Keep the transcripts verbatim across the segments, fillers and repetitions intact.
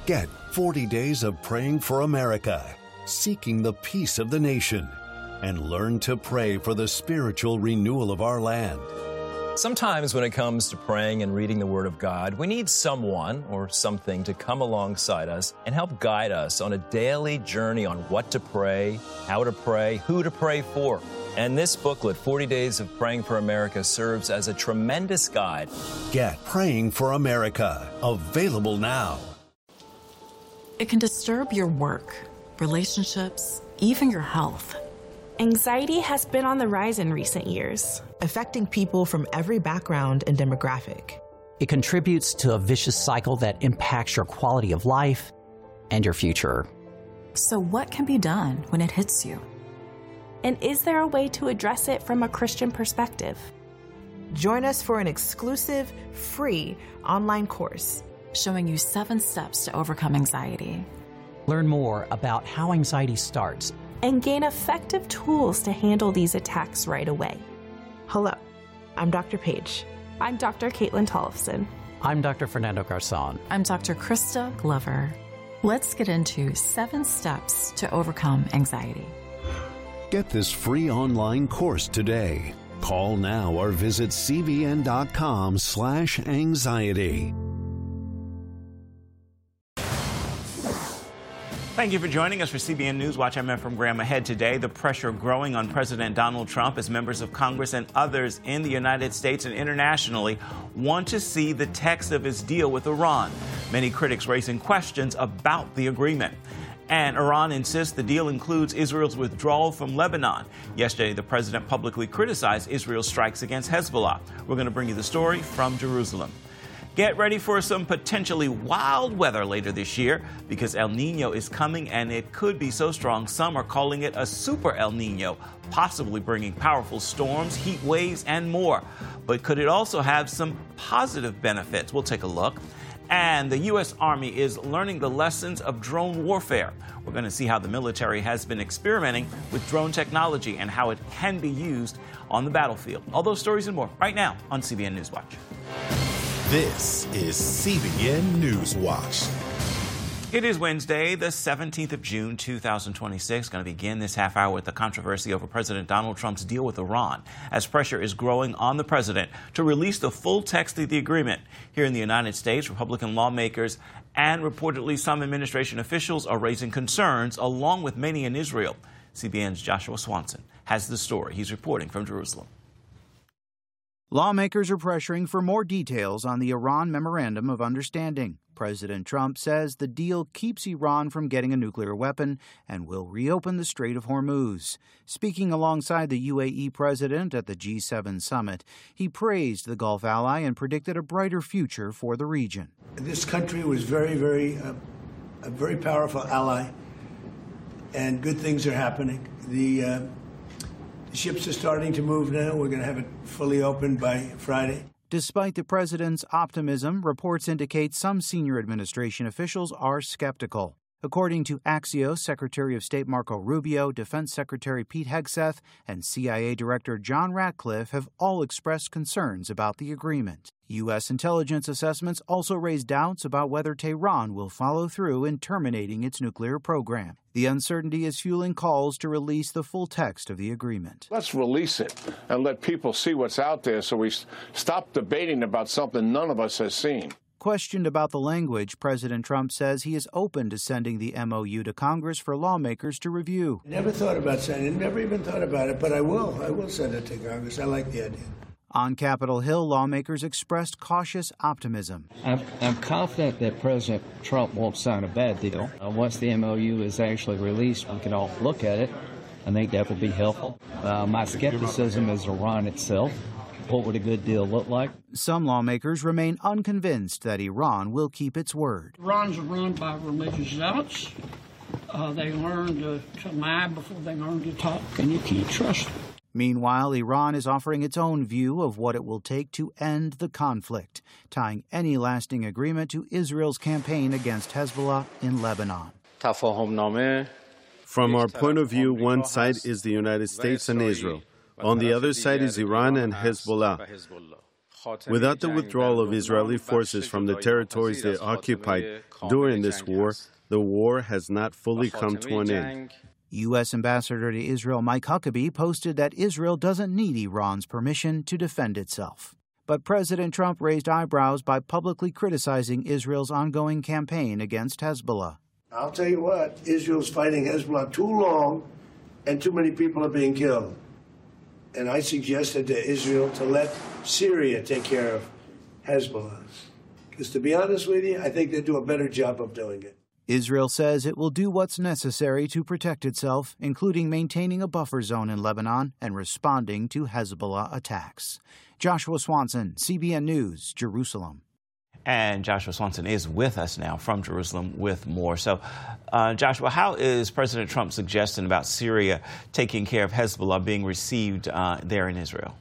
Get forty days of praying for America, seeking the peace of the nation, and learn to pray for the spiritual renewal of our land. Sometimes when it comes to praying and reading the Word of God, we need someone or something to come alongside us and help guide us on a daily journey on what to pray, how to pray, who to pray for. And this booklet, forty days of Praying for America, serves as a tremendous guide. Get Praying for America, available now. It can disturb your work, relationships, even your health. Anxiety has been on the rise in recent years, affecting people from every background and demographic. It contributes to a vicious cycle that impacts your quality of life and your future. So what can be done when it hits you? And is there a way to address it from a Christian perspective? Join us for an exclusive, free online course showing you seven steps to overcome anxiety. Learn more about how anxiety starts and gain effective tools to handle these attacks right away. Hello, I'm Doctor Paige. I'm Doctor Caitlin Tollefson. I'm Doctor Fernando Garzon. I'm Doctor Krista Glover. Let's get into seven steps to overcome anxiety. Get this free online course today. Call now or visit cbn.com slash anxiety. Thank you for joining us for C B N News Watch. I'm Efrem Graham. Ahead today, the pressure growing on President Donald Trump as members of Congress and others in the United States and internationally want to see the text of his deal with Iran. Many critics raising questions about the agreement. And Iran insists the deal includes Israel's withdrawal from Lebanon. Yesterday, the president publicly criticized Israel's strikes against Hezbollah. We're going to bring you the story from Jerusalem. Get ready for some potentially wild weather later this year because El Nino is coming and it could be so strong some are calling it a super El Nino, possibly bringing powerful storms, heat waves, and more. But could it also have some positive benefits? We'll take a look. And the U S Army is learning the lessons of drone warfare. We're going to see how the military has been experimenting with drone technology and how it can be used on the battlefield. All those stories and more right now on C B N News Watch. This is C B N News Watch. It is Wednesday, the seventeenth of June, two thousand twenty-six. Going to begin this half hour with the controversy over President Donald Trump's deal with Iran, as pressure is growing on the president to release the full text of the agreement. Here in the United States, Republican lawmakers and reportedly some administration officials are raising concerns, along with many in Israel. C B N's Joshua Swanson has the story. He's reporting from Jerusalem. Lawmakers are pressuring for more details on the Iran Memorandum of Understanding. President Trump says the deal keeps Iran from getting a nuclear weapon and will reopen the Strait of Hormuz. Speaking alongside the U A E president at the G seven summit, he praised the Gulf ally and predicted a brighter future for the region. This country was very, very, uh, a very powerful ally, and good things are happening. The uh, The ships are starting to move now. We're going to have it fully open by Friday. Despite the president's optimism, reports indicate some senior administration officials are skeptical. According to Axios, Secretary of State Marco Rubio, Defense Secretary Pete Hegseth, and C I A Director John Ratcliffe have all expressed concerns about the agreement. U S intelligence assessments also raise doubts about whether Tehran will follow through in terminating its nuclear program. The uncertainty is fueling calls to release the full text of the agreement. Let's release it and let people see what's out there so we stop debating about something none of us has seen. Questioned about the language, President Trump says he is open to sending the M O U to Congress for lawmakers to review. Never thought about sending it, never even thought about it, but I will. I will send it to Congress. I like the idea. On Capitol Hill, lawmakers expressed cautious optimism. I'm, I'm confident that President Trump won't sign a bad deal. Uh, once the M O U is actually released, we can all look at it. I think that would be helpful. Uh, my skepticism is Iran itself. What would a good deal look like? Some lawmakers remain unconvinced that Iran will keep its word. Iran's run by religious zealots. Uh, they learn to, to lie before they learn to talk, and you can't trust them. Meanwhile, Iran is offering its own view of what it will take to end the conflict, tying any lasting agreement to Israel's campaign against Hezbollah in Lebanon. From our point of view, one side is the United States and Israel. On the other side is Iran and Hezbollah. Without the withdrawal of Israeli forces from the territories they occupied during this war, the war has not fully come to an end. U S Ambassador to Israel Mike Huckabee posted that Israel doesn't need Iran's permission to defend itself. But President Trump raised eyebrows by publicly criticizing Israel's ongoing campaign against Hezbollah. I'll tell you what, Israel's fighting Hezbollah too long and too many people are being killed. And I suggested to Israel to let Syria take care of Hezbollah. Because to be honest with you, I think they do a better job of doing it. Israel says it will do what's necessary to protect itself, including maintaining a buffer zone in Lebanon and responding to Hezbollah attacks. Joshua Swanson, C B N News, Jerusalem. And Joshua Swanson is with us now from Jerusalem with more. So, uh, Joshua, how is President Trump's suggestion about Syria taking care of Hezbollah being received uh, there in Israel?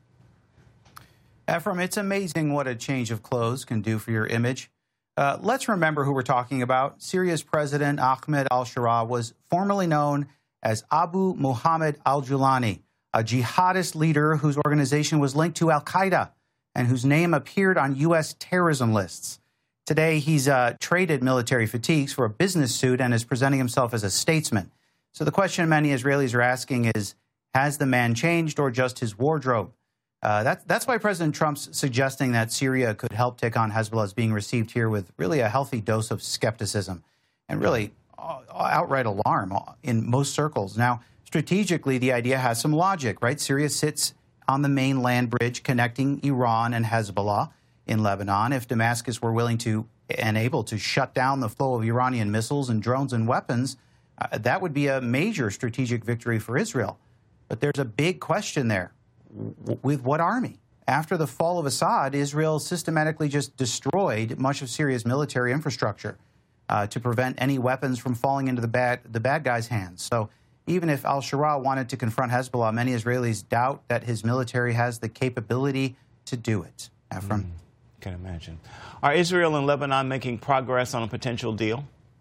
Ephraim, it's amazing what a change of clothes can do for your image. Uh, let's remember who we're talking about. Syria's President Ahmed al-Shara was formerly known as Abu Muhammad al-Julani, a jihadist leader whose organization was linked to al-Qaeda and whose name appeared on U S terrorism lists. Today, he's uh, traded military fatigues for a business suit and is presenting himself as a statesman. So the question many Israelis are asking is, has the man changed or just his wardrobe? Uh, that's, that's why President Trump's suggesting that Syria could help take on Hezbollah is being received here with really a healthy dose of skepticism and really uh, outright alarm in most circles. Now, strategically, the idea has some logic, right? Syria sits on the main land bridge connecting Iran and Hezbollah in Lebanon. If Damascus were willing to and able to shut down the flow of Iranian missiles and drones and weapons, uh, that would be a major strategic victory for Israel. But there's a big question there. W- with what army? After the fall of Assad, Israel systematically just destroyed much of Syria's military infrastructure uh, to prevent any weapons from falling into the bad, the bad guys' hands. So even if al-Shara wanted to confront Hezbollah, many Israelis doubt that his military has the capability to do it. Ephraim? Mm, can imagine. Are Israel and Lebanon making progress on a potential deal?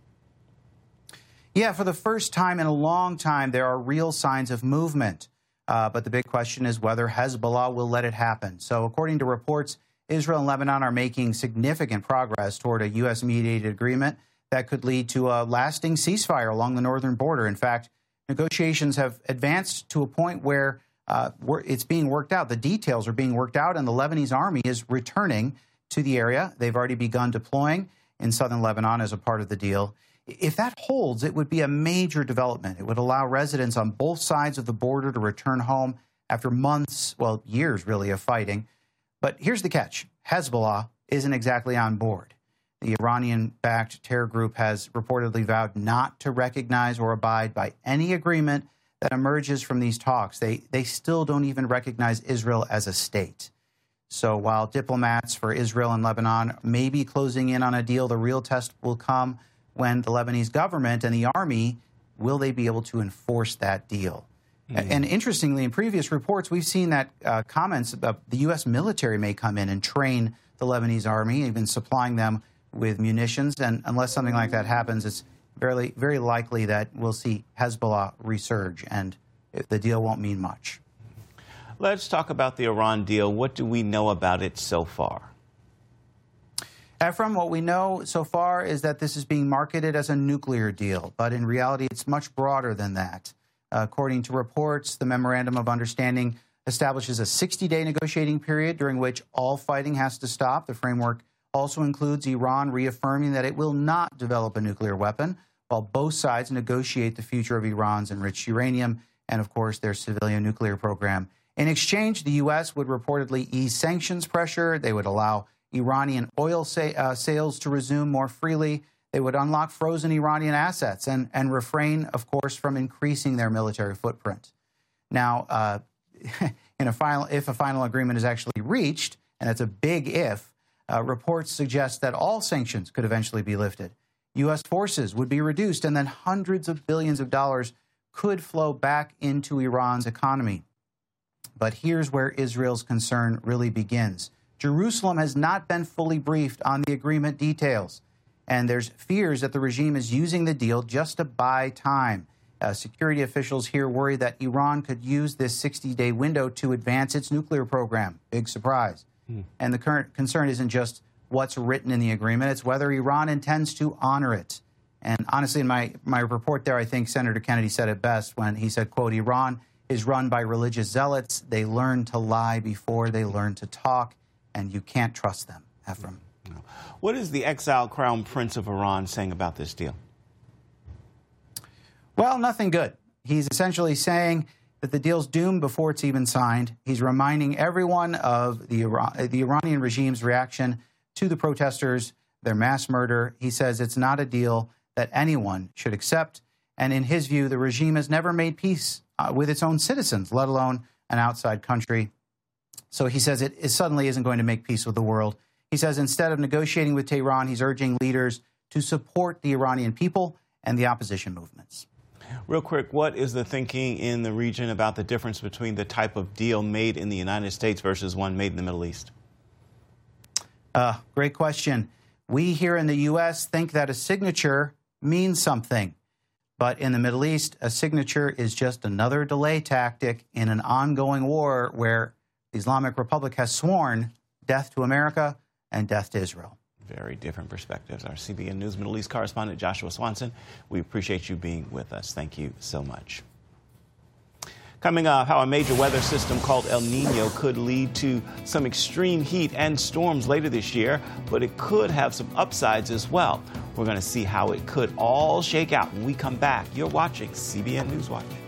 Yeah, for the first time in a long time, there are real signs of movement. Uh, but the big question is whether Hezbollah will let it happen. So according to reports, Israel and Lebanon are making significant progress toward a U S-mediated agreement that could lead to a lasting ceasefire along the northern border. In fact, negotiations have advanced to a point where uh, it's being worked out. The details are being worked out, and the Lebanese army is returning to the area. They've already begun deploying in southern Lebanon as a part of the deal. If that holds, it would be a major development. It would allow residents on both sides of the border to return home after months, well, years really, of fighting. But here's the catch. Hezbollah isn't exactly on board. The Iranian-backed terror group has reportedly vowed not to recognize or abide by any agreement that emerges from these talks. They, they still don't even recognize Israel as a state. So while diplomats for Israel and Lebanon may be closing in on a deal, the real test will come when the Lebanese government and the army, will they be able to enforce that deal? Mm-hmm. And interestingly, in previous reports, we've seen that uh, comments about the U S military may come in and train the Lebanese army, even supplying them with munitions. And unless something like that happens, it's very, very likely that we'll see Hezbollah resurge, and the deal won't mean much. Let's talk about the Iran deal. What do we know about it so far? Ephraim, what we know so far is that this is being marketed as a nuclear deal, but in reality, it's much broader than that. Uh, according to reports, the Memorandum of Understanding establishes a sixty-day negotiating period during which all fighting has to stop. The framework also includes Iran reaffirming that it will not develop a nuclear weapon, while both sides negotiate the future of Iran's enriched uranium and, of course, their civilian nuclear program. In exchange, the U S would reportedly ease sanctions pressure. They would allow Iranian oil sa- uh, sales to resume more freely. They would unlock frozen Iranian assets and, and refrain, of course, from increasing their military footprint. Now, uh, in a final, if a final agreement is actually reached, and it's a big if, uh, reports suggest that all sanctions could eventually be lifted. U S forces would be reduced, and then hundreds of billions of dollars could flow back into Iran's economy. But here's where Israel's concern really begins. Jerusalem has not been fully briefed on the agreement details, and there's fears that the regime is using the deal just to buy time. Uh, security officials here worry that Iran could use this sixty-day window to advance its nuclear program. Big surprise. Hmm. And the current concern isn't just what's written in the agreement, it's whether Iran intends to honor it. And honestly, in my, my report there, I think Senator Kennedy said it best when he said, quote, Iran is run by religious zealots. They learn to lie before they learn to talk, and you can't trust them, Ephraim. What is the exiled crown prince of Iran saying about this deal? Well, nothing good. He's essentially saying that the deal's doomed before it's even signed. He's reminding everyone of the, Iran, the Iranian regime's reaction to the protesters, their mass murder. He says it's not a deal that anyone should accept. And in his view, the regime has never made peace uh, with its own citizens, let alone an outside country. So he says it, it suddenly isn't going to make peace with the world. He says instead of negotiating with Tehran, he's urging leaders to support the Iranian people and the opposition movements. Real quick, what is the thinking in the region about the difference between the type of deal made in the United States versus one made in the Middle East? Uh, great question. We here in the U S think that a signature means something. But in the Middle East, a signature is just another delay tactic in an ongoing war where the Islamic Republic has sworn death to America and death to Israel. Very different perspectives. Our C B N News Middle East correspondent Joshua Swanson, we appreciate you being with us. Thank you so much. Coming up, how a major weather system called El Nino could lead to some extreme heat and storms later this year, but it could have some upsides as well. We're going to see how it could all shake out when we come back. You're watching C B N News Watch.